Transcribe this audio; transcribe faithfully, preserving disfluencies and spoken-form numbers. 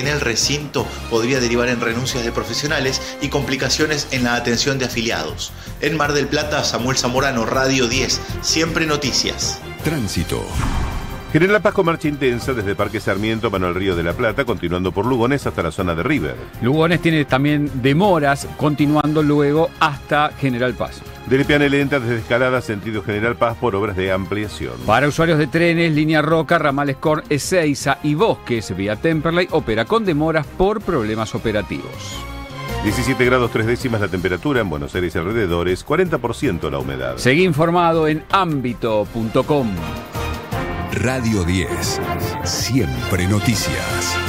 en el recinto podría derivar en renuncias de profesionales y complicaciones en la atención de afiliados. En Mar del Plata, Samuel Zamorano, Radio diez, siempre noticias. Tránsito. General Paz con marcha intensa desde Parque Sarmiento, Manuel Río de la Plata, continuando por Lugones hasta la zona de River. Lugones tiene también demoras, continuando luego hasta General Paz. Delepiane lenta desde Escalada, sentido General Paz, por obras de ampliación. Para usuarios de trenes, línea Roca, ramales Corn, Ezeiza y Bosques, vía Temperley, opera con demoras por problemas operativos. diecisiete grados tres décimas la temperatura en Buenos Aires y alrededores, cuarenta por ciento la humedad. Seguí informado en ámbito punto com. Radio diez. Siempre noticias.